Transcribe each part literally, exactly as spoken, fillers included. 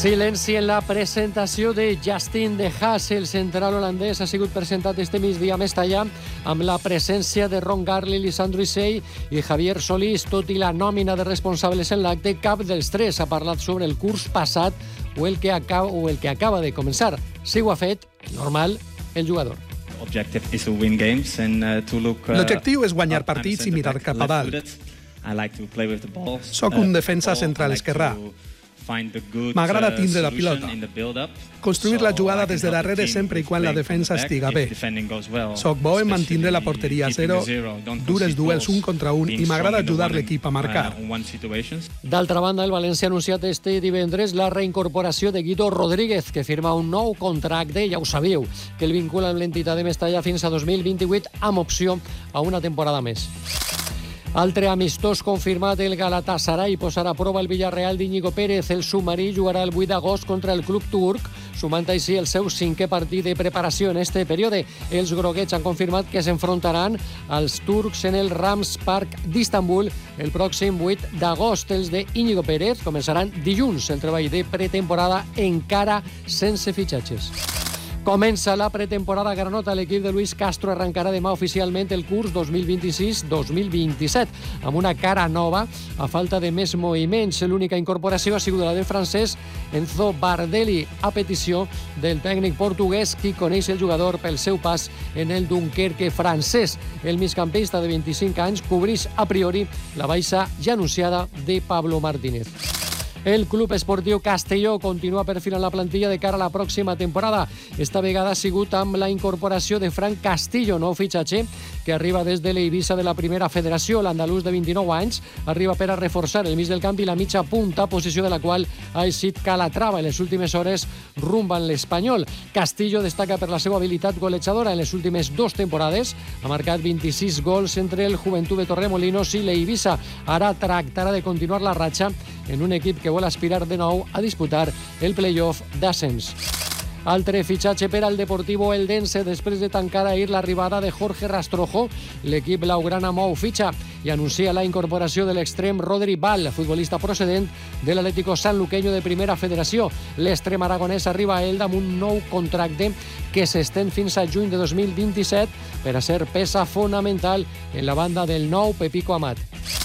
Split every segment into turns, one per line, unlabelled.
Silenci en la presentació de Justin De Haas. El central holandès ha sigut presentat este migdia a Mestalla amb la presència de Ron Garli, Lisandro Isei i Javier Solís. Tot i la nòmina de responsables en l'acte, cap dels tres ha parlat sobre el curs passat o el que acaba, o el que acaba de començar. Si ho ha fet, normal, el jugador.
L'objectiu és guanyar partits i mirar cap a dalt. Soc un defensa central esquerrà. M'agrada tindre la pilota, construir la jugada des de darrere sempre i quan la defensa estiga bé. Soc bo en mantindre la porteria a zero, dur els duels un contra un i m'agrada ajudar l'equip a marcar.
D'altra banda, el València ha anunciat este divendres la reincorporació de Guido Rodríguez, que firma un nou contracte, ja ho sabíeu, que el vincula amb l'entitat de Mestalla fins a dos mil vint-i-vuit amb opció a una temporada més. Altre amistós confirmat, el Galatasaray posarà a prova el Villarreal d'Íñigo Pérez. El submarí jugarà el vuit d'agost contra el club turc, sumant així el seu cinquè partit de preparació en este període. Els groguets han confirmat que s'enfrontaran als turcs en el Rams Park d'Istanbul el pròxim vuit d'agost. Els d'Íñigo Pérez començaran dilluns el treball de pretemporada, encara sense fitxatges. Comença la pretemporada granota. L'equip de Luis Castro arrencarà demà oficialment el curs dos mil vint-i-sis dos mil vint-i-set, amb una cara nova, a falta de més moviments. L'única incorporació ha sigut la del francès Enzo Bardelli, a petició del tècnic portuguès, qui coneix el jugador pel seu pas en el Dunkerque francès. El migcampista de vint-i-cinc anys cobreix a priori la baixa ja anunciada de Pablo Martínez. El Club Esportiu Castelló continua perfilant la plantilla de cara a la pròxima temporada. Esta vegada ha sigut amb la incorporació de Frank Castillo, nou fitxatge que arriba des de l'Eivissa de la Primera Federació. L'andalús de vint-i-nou anys arriba per a reforçar el mig del camp i la mitja punta, posició de la qual ha eixit Calatrava en les últimes hores rumb en l'Espanyol. Castillo destaca per la seva habilitat golejadora. En les últimes dues temporades ha marcat vint-i-sis gols entre el Joventut de Torremolinos i l'Eivissa. Ara tractarà de continuar la ratxa en un equip que vol aspirar de nou a disputar el play-off d'ascens. Altre fitxatge per al Deportivo Eldense. Després de tancar ahir l'arribada de Jorge Rastrojo, l'equip blaugrana mou fitxa i anuncia la incorporació de l'extrem Rodri Val, futbolista procedent de l'Atlético Sanluqueño de Primera Federació. L'extrem aragonès arriba a Elda amb un nou contracte que s'estén fins a juny de dos mil vint-i-set per a ser peça fonamental en la banda del nou Pepico Amat.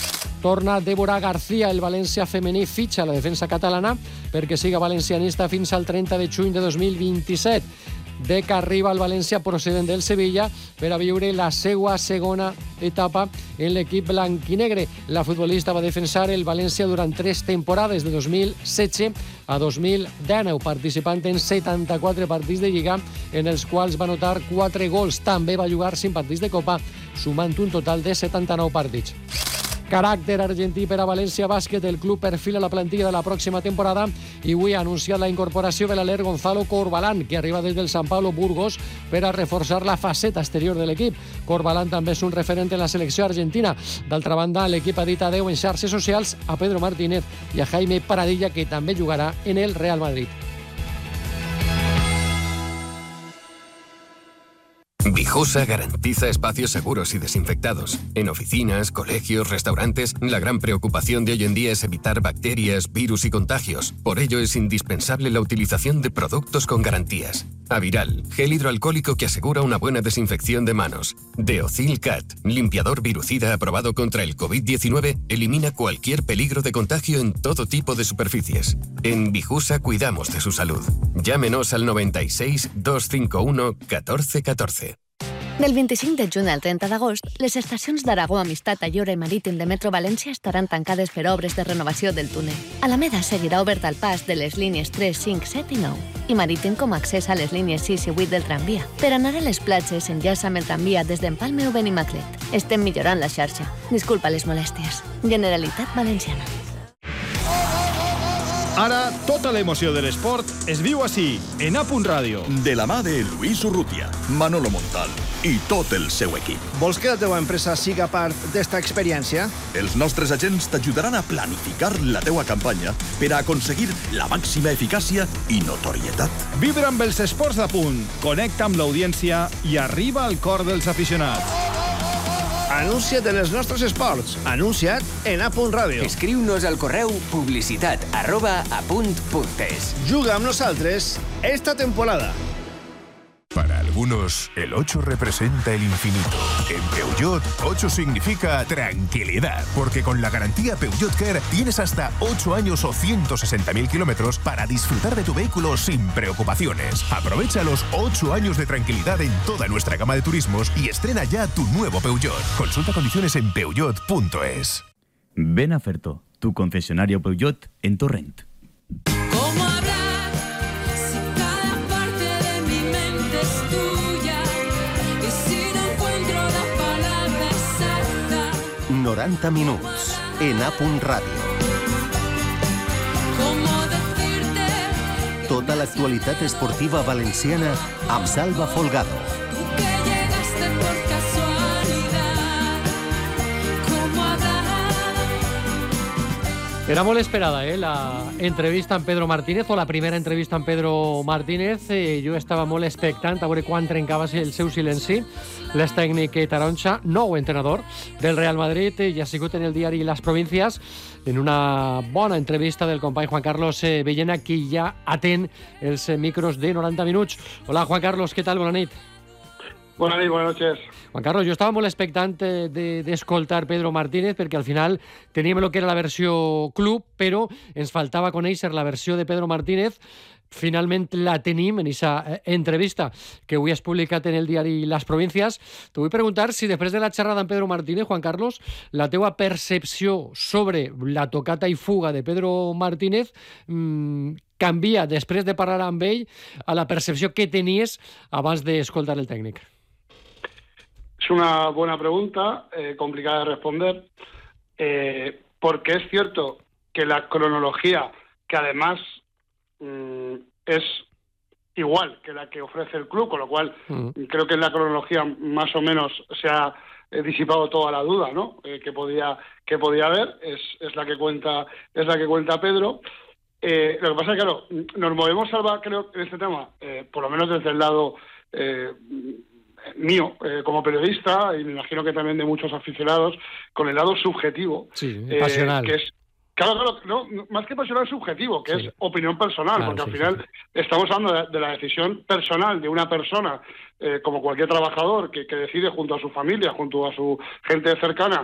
Torna Débora García. El València femení fitxa la defensa catalana perquè siga valencianista fins al trenta de juny de dos mil vint-i-set. Beca arriba al València procedent del Sevilla per a viure la seva segona etapa en l'equip blanquinegre. La futbolista va defensar el València durant tres temporades, de dos mil setze a dos mil dinou, participant en setanta-quatre partits de Lliga, en els quals va anotar quatre gols. També va jugar cinc partits de Copa, sumant un total de setanta-nou partits. Caràcter argentí per a València Bàsquet. El club perfila la plantilla de la pròxima temporada i avui ha anunciat la incorporació de l'alert Gonzalo Corbalán, que arriba des del San Pablo Burgos per a reforçar la faceta exterior de l'equip. Corbalán també és un referent en la selecció argentina. D'altra banda, l'equip ha dit adeu en xarxes socials a Pedro Martínez i a Jaime Paradilla, que també jugarà en el Real Madrid.
Vijosa garantiza espacios seguros y desinfectados. En oficinas, colegios, restaurantes, la gran preocupación de hoy en día es evitar bacterias, virus y contagios. Por ello es indispensable la utilización de productos con garantías. Aviral, gel hidroalcohólico que asegura una buena desinfección de manos. Deocil Cat, limpiador virucida aprobado contra el covid diecinueve, elimina cualquier peligro de contagio en todo tipo de superficies. En Vijusa cuidamos de su salud. Llámenos al noventa y seis, doscientos cincuenta y uno, catorce catorce.
Del vint-i-cinc de juny al trenta d'agost, les estacions d'Aragó, Amistat, Allora i Marítim de Metro València estaran tancades per obres de renovació del túnel. Alameda seguirà obert al pas de les línies tres, cinc, set i nou i Marítim com a accés a les línies sis i vuit del tramvia. Per anar a les platges, enllaça amb el tramvia des d'Empalme o Benimaclet. Estem millorant la xarxa. Disculpa les molèsties. Generalitat Valenciana.
Ara, tota l'emoció de l'esport es viu així, en A Punt Ràdio.
De la mà de Luis Urrutia, Manolo Montal i tot el seu equip.
Vols que la teva empresa siga part d'esta experiència?
Els nostres agents t'ajudaran a planificar la teua campanya per a aconseguir la màxima eficàcia i notorietat.
Vibra amb els esports d'A Punt, connecta amb l'audiència i arriba al cor dels aficionats.
Anuncia't en els nostres esports. Anuncia't en A Punt Ràdio.
Escriu-nos al correu publicitat arroba apunt punt es.
Juga amb nosaltres esta temporada.
Para algunos, el ocho representa el infinito. En Peugeot, ocho significa tranquilidad, porque con la garantía Peugeot Care tienes hasta ocho años o ciento sesenta mil kilómetros para disfrutar de tu vehículo sin preocupaciones. Aprovecha los ocho años de tranquilidad en toda nuestra gama de turismos y estrena ya tu nuevo Peugeot. Consulta condiciones en peugeot punto es.
Ven a Ferto, tu concesionario Peugeot en Torrent.
noranta minuts en A Punt Ràdio. Tota l'actualitat esportiva valenciana amb Salva Folgado.
Era molt esperada, eh, la entrevista amb Pedro Martínez, o la primera entrevista amb Pedro Martínez. Eh, jo estava molt expectant a veure quan trencava el seu silenci. L'és tècnic taronja, nou entrenador del Real Madrid, eh, i ha sigut en el diari Las Provincias, en una bona entrevista del company Juan Carlos eh, Villena, qui ja atén els micros de noranta minuts. Hola, Juan Carlos, què tal? Bona nit.
Bona nit, buenas noches.
Juan Carlos, jo estava molt expectant d'escoltar de, Pedro Martínez, perquè al final teníem el que era la versió club, però ens faltava conèixer la versió de Pedro Martínez. Finalment la tenim en aquesta entrevista que avui has publicat en el diari Las Provincias. Te vull preguntar si després de la xerrada amb Pedro Martínez, Juan Carlos, la teua percepció sobre la tocata i fuga de Pedro Martínez mmm, canvia després de parlar amb ell a la percepció que tenies abans d'escoltar el tècnic.
Es una buena pregunta, eh, complicada de responder, eh, porque es cierto que la cronología, que además mmm, es igual que la que ofrece el club, con lo cual mm. creo que en la cronología más o menos se ha eh, disipado toda la duda, ¿no? Eh, que podía que podía haber, es, es la que cuenta es la que cuenta Pedro. Eh, lo que pasa es que, claro, nos movemos, Salva, creo, en este tema, eh, por lo menos desde el lado eh, mío, eh, como periodista, y me imagino que también de muchos aficionados, con el lado subjetivo.
Sí, pasional.
Eh, que es, claro, claro, no, más que pasional, subjetivo, que sí. es opinión personal, claro, porque sí, al final sí, sí. estamos hablando de, de la decisión personal de una persona, eh, como cualquier trabajador, que, que decide junto a su familia, junto a su gente cercana,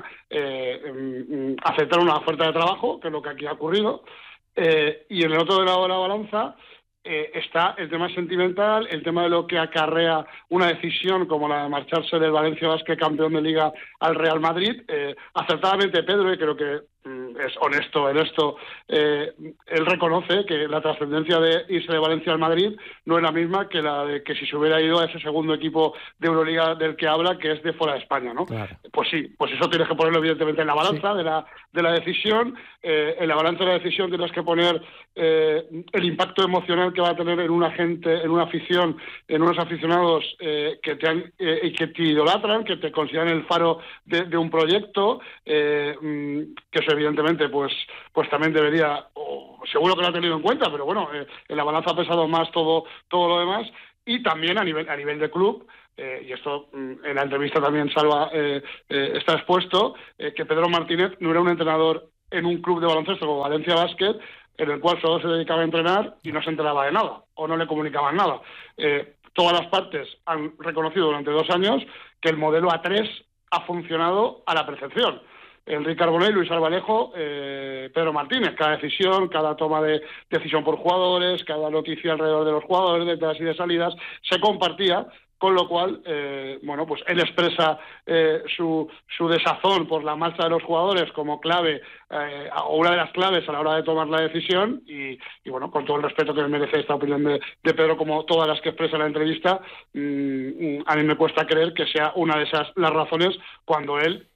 eh, aceptar una oferta de trabajo, que es lo que aquí ha ocurrido. Eh, y en el otro lado de la balanza eh, está el tema sentimental, el tema de lo que acarrea una decisión como la de marcharse del Valencia Basket campeón de Liga al Real Madrid. Eh, acertadamente Pedro, y creo que mm, es honesto en esto, eh, él reconoce que la trascendencia de irse de Valencia al Madrid no es la misma que la de que si se hubiera ido a ese segundo equipo de Euroliga del que habla, que es de fuera de España, ¿no? Claro. Pues sí, pues eso tienes que ponerlo evidentemente en la balanza sí. de la de la decisión. Eh, en la balanza de la decisión tienes que poner eh, el impacto emocional que va a tener en una gente, en una afición, en unos aficionados eh, que te han, eh, que te idolatran, que te consideran el faro de, de un proyecto, eh, que eso evidentemente pues pues también debería, o seguro que lo ha tenido en cuenta, pero bueno, eh, en la balanza ha pesado más todo todo lo demás. Y también a nivel a nivel de club, eh, y esto mm, en la entrevista también Salva eh, eh, está expuesto, eh, que Pedro Martínez no era un entrenador en un club de baloncesto como Valencia Basket, en el cual solo se dedicaba a entrenar y no se enteraba de nada, o no le comunicaban nada. Eh, todas las partes han reconocido durante dos años que el modelo A tres ha funcionado a la perfección. Enrique Carbonell, Luis Albalejo, eh, Pedro Martínez, cada decisión, cada toma de decisión por jugadores, cada noticia alrededor de los jugadores, de entradas y de salidas, se compartía, con lo cual, eh, bueno, pues él expresa eh, su, su desazón por la marcha de los jugadores como clave, eh, o una de las claves a la hora de tomar la decisión, y, y bueno, con todo el respeto que merece esta opinión de, de Pedro, como todas las que expresa en la entrevista, mmm, a mí me cuesta creer que sea una de esas las razones cuando él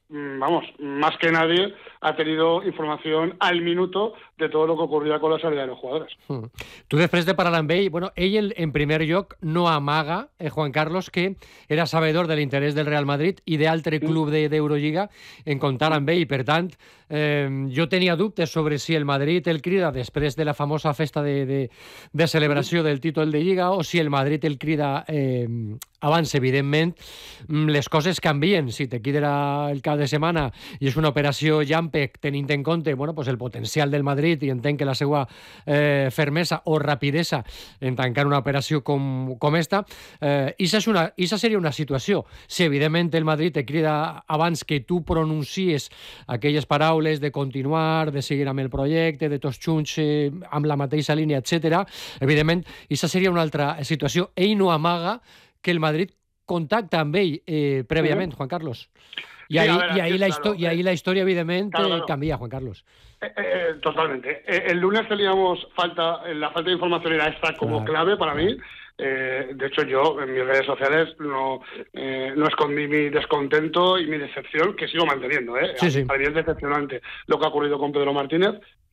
vamos, más que nadie ha tenido información al minuto de todo lo que ocurría con la salida de los jugadores.
Mm. Tu després de parlar amb ell, bueno, ell en primer lloc no amaga, eh, Juan Carlos, que era sabedor de l'interès del Real Madrid i d'altre club de, d'Eurolliga en comptar amb ell. Per tant, eh, jo tenia dubtes sobre si el Madrid el crida després de la famosa festa de, de, de celebració del títol de Lliga o si el Madrid el crida eh, abans. Evidentment, les coses canvien. Si te queda el cap de setmana i és una operació llampec tenint en compte bueno, pues el potencial del Madrid i entenc que la seva eh, fermesa o rapidesa en tancar una operació com, com esta, eh, isa, és una, isa seria una situació. Si evidentment el Madrid te crida abans que tu pronuncies aquelles paraules de continuar, de seguir amb el projecte, de tots junts eh, amb la mateixa línia, etcètera, evidentment, isa seria una altra situació. Ell no amaga que el Madrid contacta amb ell eh, prèviament, Juan Carlos. Y ahí, sí, ver, y, ahí la claro, y ahí la historia, evidentemente, claro, claro. cambia, Juan Carlos.
Eh, eh, totalmente. Eh, el lunes teníamos falta, la falta de información era esta como claro, clave para claro. mí. Eh, de hecho, yo en mis redes sociales no, eh, no escondí mi descontento y mi decepción, que sigo manteniendo. ¿eh?
Sí, sí.
Para mí es decepcionante lo que ha ocurrido con Pedro Martínez.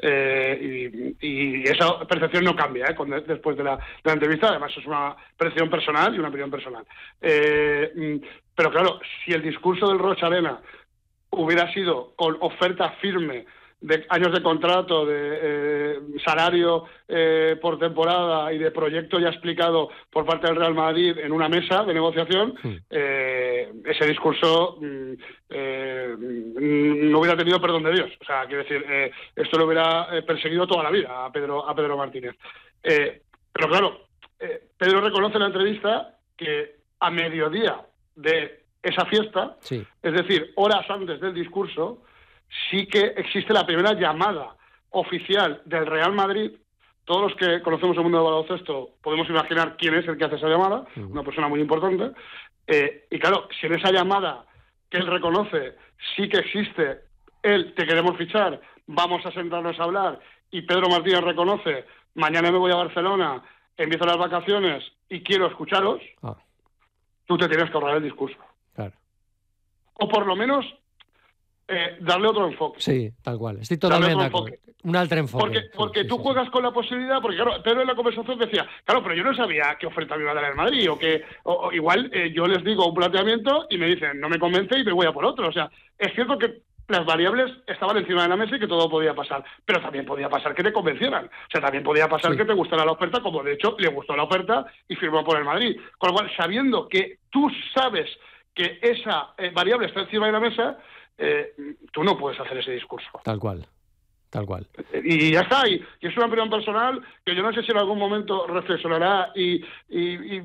Eh, y, y esa percepción no cambia ¿eh? Con, después de la, de la entrevista. Además, es una percepción personal y una opinión personal. Eh, pero claro, si el discurso del Roig Arena hubiera sido con oferta firme de años de contrato, de eh, salario eh, por temporada y de proyecto ya explicado por parte del Real Madrid en una mesa de negociación, sí. eh, ese discurso eh, no hubiera tenido perdón de Dios. O sea, quiero decir, eh, esto lo hubiera perseguido toda la vida a Pedro, a Pedro Martínez. Eh, pero claro, eh, Pedro reconoce en la entrevista que a mediodía de esa fiesta,
sí.
es decir, horas antes del discurso, sí que existe la primera llamada oficial del Real Madrid. Todos los que conocemos el mundo del baloncesto podemos imaginar quién es el que hace esa llamada, uh-huh. una persona muy importante. Eh, y claro, si en esa llamada que él reconoce sí que existe el te queremos fichar, vamos a sentarnos a hablar, y Pedro Martínez reconoce mañana me voy a Barcelona, empiezo las vacaciones y quiero escucharos, ah. tú te tienes que ahorrar el discurso.
Claro.
O por lo menos Eh, darle otro enfoque.
Sí, tal cual. Estoy totalmente de acuerdo. Un alto enfoque.
Porque, porque sí, tú sí, juegas sí. con la posibilidad, porque claro, Pedro en la conversación decía, claro, pero yo no sabía qué oferta me iba a dar el Madrid, o que o, o igual eh, yo les digo un planteamiento y me dicen, no me convence y me voy a por otro. O sea, es cierto que las variables estaban encima de la mesa y que todo podía pasar, pero también podía pasar que te convencieran. O sea, también podía pasar sí. que te gustara la oferta, como de hecho le gustó la oferta y firmó por el Madrid. Con lo cual, sabiendo que tú sabes que esa eh, variable está encima de la mesa, Eh, tú no puedes hacer ese discurso.
Tal cual, tal cual.
Y ya está, y, y es una opinión personal que yo no sé si en algún momento reflexionará y, y, y,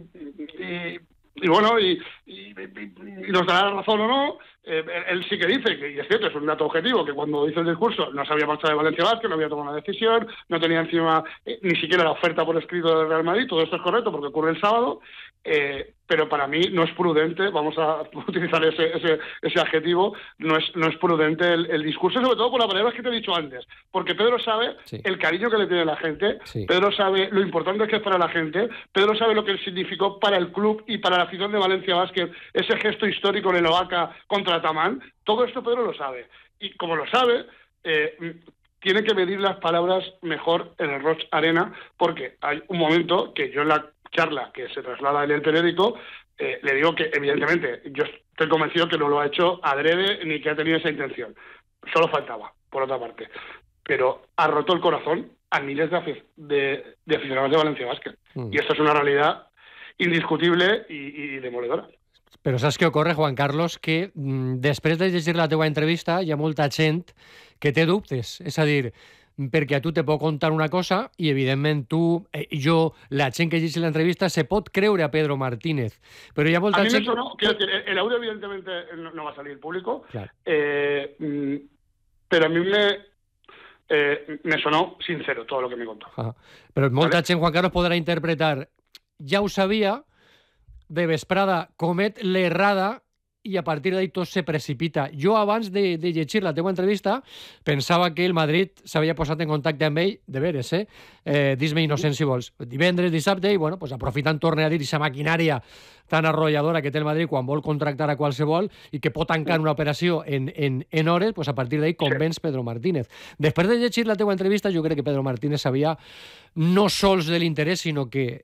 y, y bueno, y, y, y nos dará razón o no. Eh, él sí que dice, que, y es cierto, es un dato objetivo, que cuando hizo el discurso no se había marchado de Valencia Basket, no había tomado una decisión, no tenía encima eh, ni siquiera la oferta por escrito del Real Madrid. Todo esto es correcto porque ocurre el sábado, eh, pero para mí no es prudente, vamos a utilizar ese, ese, ese adjetivo, no es, no es prudente el, el discurso, sobre todo por las palabras que te he dicho antes, porque Pedro sabe
sí.
el cariño que le tiene la gente,
sí.
Pedro sabe lo importante que es para la gente, Pedro sabe lo que significó para el club y para la afición de Valencia Basket ese gesto histórico en el Oaca contra Tamán. Todo esto Pedro lo sabe, y como lo sabe, eh, tiene que medir las palabras mejor en el Roig Arena, porque hay un momento que yo en la charla que se traslada en el periódico, eh, le digo que evidentemente yo estoy convencido que no lo ha hecho adrede ni que ha tenido esa intención. Solo faltaba, por otra parte. Pero ha roto el corazón a miles de, afic- de, de aficionados de Valencia Basket. Mm. Y esto es una realidad indiscutible y, y demoledora.
Però saps què ocorre, Juan Carlos? Que mm, després de llegir la teua entrevista hi ha molta gent que té dubtes. És a dir, perquè a tu te pot contar una cosa i, evidentment, tu, eh, jo, la gent que llegeix l'entrevista se pot creure a Pedro Martínez. Però hi ha molta
a mí
gent...
Eso no, quiero decir, el audio evidentemente no, no va a salir público,
claro.
eh, pero a mí me, eh, me sonó sincero todo lo que me contó.
Ah, però molta
¿vale?
gent, Juan Carlos, podrà interpretar ja ho sabia, de vesprada comet l'errada i a partir d'ahí tot se precipita. Jo, abans de, de llegir la teva entrevista, pensava que el Madrid s'havia posat en contacte amb ell, de veres, eh? eh Dis-me innocent, si vols. Divendres, dissabte, i bueno, pues, aprofitant, torna a dir, aquesta maquinària tan arrolladora que té el Madrid quan vol contractar a qualsevol i que pot tancar una operació en, en, en hores, pues, a partir d'ahí convenç Pedro Martínez. Després de llegir la teva entrevista, jo crec que Pedro Martínez sabia no sols de l'interès, sinó que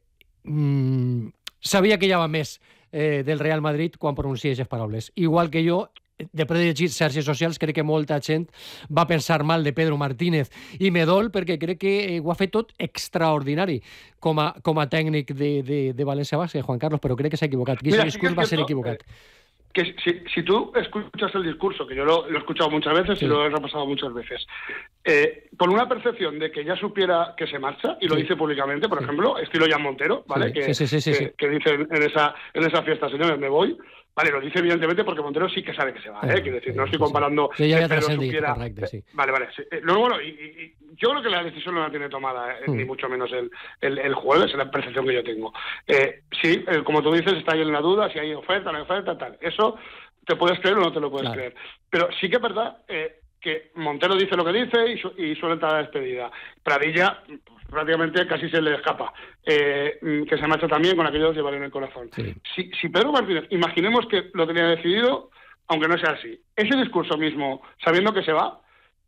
mmm, sabia que hi havia més Eh, del Real Madrid quan pronuncia aquestes paraules. Igual que jo, després de llegir xarxes socials, crec que molta gent va pensar mal de Pedro Martínez i me dol perquè crec que eh, ho ha fet tot extraordinari com a, com a tècnic de, de, de València Bàsquet, Juan Carlos, però crec que s'ha equivocat. Que aquest discurs va ser equivocat.
Que si, si tú escuchas el discurso, que yo lo, lo he escuchado muchas veces sí. y lo he repasado muchas veces, eh, con una percepción de que ya supiera que se marcha, y lo sí. dice públicamente, por sí. ejemplo, estilo Jan Montero, ¿vale?
Sí.
Que,
sí, sí, sí,
que,
sí.
que dice en esa, en esa fiesta, señores, me voy. Vale, lo dice evidentemente porque Montero sí que sabe que se va, ¿eh? Quiero decir, no estoy comparando...
Sí, ya
que
Pedro
supiera...
correcto, sí.
Vale, vale. Sí. Eh, luego, bueno, y, y, yo creo que la decisión no la tiene tomada, eh, mm. ni mucho menos el, el, el jueves, es la percepción que yo tengo. Eh, sí, eh, como tú dices, está ahí en la duda, si hay oferta, no hay oferta, tal. Eso te puedes creer o no te lo puedes claro. creer. Pero sí que es verdad eh, que Montero dice lo que dice y, su, y suele entrar a la despedida. Pradilla pues, prácticamente casi se le escapa. Eh, que se marcha también con aquellos llevar en el corazón. Sí. Si, si Pedro Martínez, imaginemos que lo tenía decidido, aunque no sea así, ese discurso mismo, sabiendo que se va,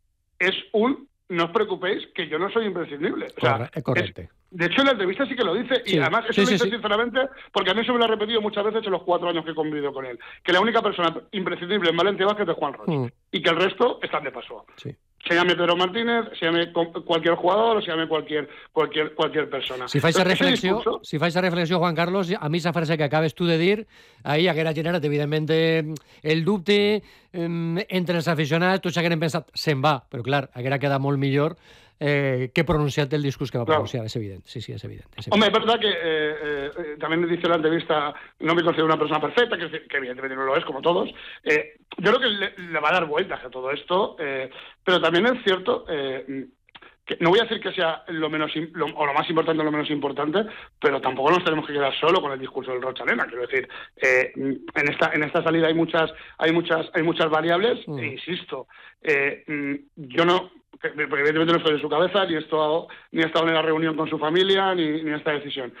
es un no os preocupéis que yo no soy imprescindible. O sea,
correcto.
Es, de hecho, en la entrevista sí que lo dice, sí. y además eso sí, lo dice sí, sinceramente, porque a mí eso me lo ha repetido muchas veces en los cuatro años que he convivido con él, que la única persona imprescindible en Valencia Bàsquet es Juan Roig, mm. y que el resto están de paso.
Sí.
Se llame Pedro Martínez, se llame cualquier jugador o se llame cualquier cualquier cualquier persona.
Si fais a reflexió, discurso... si fais a reflexió, Juan Carlos, a mi esa frase que acabes tu de dir, ahí haguera generat, evidentment, el dubte eh, entre els aficionats, tots hagueren pensat, se'n va, però clar, haguera quedat molt millor eh, que pronunciat el discurs que va claro. pronunciar, es evidente, sí, sí, es evidente. Es evidente.
Hombre, es verdad que eh, eh, también dice en la entrevista, no me considero una persona perfecta, que, que evidentemente no lo es, como todos. Eh, yo creo que le, le va a dar vueltas a todo esto, eh, pero también es cierto, eh, que no voy a decir que sea lo menos lo, o lo más importante o lo menos importante, pero tampoco nos tenemos que quedar solo con el discurso del Roig-Arena. Quiero decir, eh, en esta en esta salida hay muchas hay muchas hay muchas variables mm. e insisto, eh, yo no porque evidentemente no estoy en su cabeza, ni he estado, ni he estado en la reunión con su familia, ni, ni en esta decisión.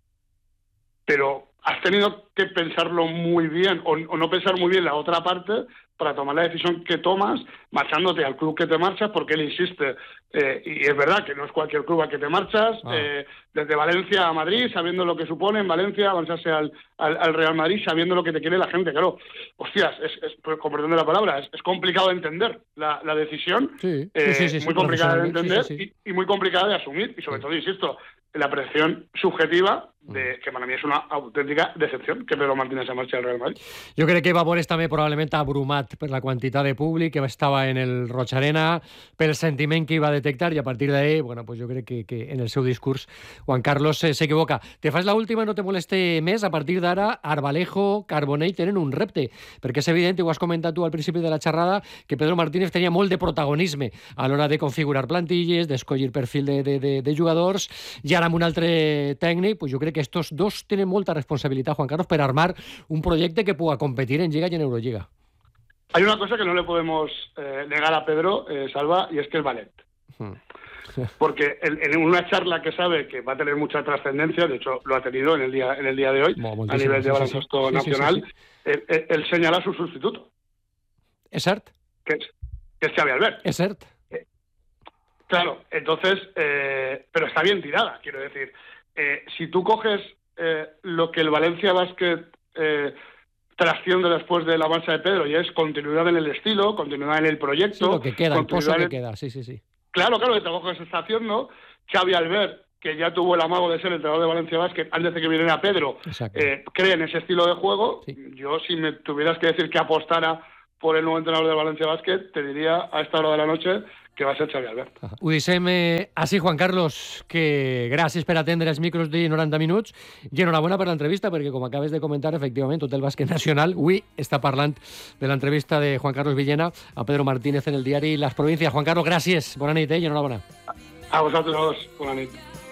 Pero has tenido que pensarlo muy bien, o, o no pensar muy bien la otra parte, para tomar la decisión que tomas, marchándote al club que te marchas, porque él insiste, eh, y es verdad que no es cualquier club al que te marchas, ah. eh, desde Valencia a Madrid, sabiendo lo que supone en Valencia, avanzarse al, al, al Real Madrid, sabiendo lo que te quiere la gente, claro. Hostias, es, es, con perdón de la palabra, es, es complicado de entender la, la decisión,
sí,
eh,
sí, sí, sí,
muy
sí,
complicada de entender
sí, sí, sí.
Y, y muy complicada de asumir, y sobre sí. todo, insisto, la apreciación subjetiva de, que para mí és una autèntica decepció que Pedro Martínez se marxi al Real Madrid.
Jo crec que va veure també probablement abrumat per la quantitat de públic que estava en el Roig-Arena, pel sentiment que iba a detectar, i a partir d'ahí, bueno, pues jo crec que, que en el seu discurs Juan Carlos s'equivoca. Te fas la última i no te moleste més. A partir d'ara, Arbalejo, Carbonell tenen un repte, perquè és evident, i ho has comentat tu al principi de la xerrada, que Pedro Martínez tenia molt de protagonisme a l'hora de configurar plantilles, d'escollir perfil de, de, de, de jugadors, i ara amb un altre tècnic, pues jo crec que estos dos tenen molta responsabilitat, Juan Carlos, per armar un projecte que pueda competir en Lliga y en Euroliga.
Hay una cosa que no le podemos eh, negar a Pedro, eh, Salva, y es que es valent. Hmm. Porque en, en una charla que sabe que va a tener mucha trascendencia, de hecho lo ha tenido en el día en el día de hoy, no, a nivel de baloncesto sí, sí. nacional, sí, sí, sí. Él, él, él señala a su sustituto.
¿Es cert?
Que es, que es Xavi Albert.
¿Es cert?
Eh, claro, entonces, eh, pero está bien tirada, quiero decir. Eh, si tú coges eh, lo que el Valencia Bàsquet eh, trasciende después de la marcha de Pedro, y es continuidad en el estilo, continuidad en el proyecto...
Sí, lo que queda, el pozo que
en...
queda, sí, sí, sí.
Claro, claro, el trabajo que se está haciendo. Xavi Albert, que ya tuvo el amago de ser el entrenador de Valencia Bàsquet antes de que viniera Pedro, eh, cree en ese estilo de juego. Sí. Yo, si me tuvieras que decir que apostara por el nuevo entrenador de Valencia Bàsquet, te diría a esta hora de la noche que va a ser Xavi Albert.
Uh, ho deixem eh, així, Juan Carlos, que gràcies per atendre els micros de noranta minuts i enhorabona per l'entrevista, perquè com acabes de comentar, efectivament, tot el bàsquet nacional avui està parlant de l'entrevista de Juan Carlos Villena a Pedro Martínez en el diari Las Provincias. Juan Carlos, gràcies, bona nit eh, i enhorabona.
A vosaltres dos, bona nit.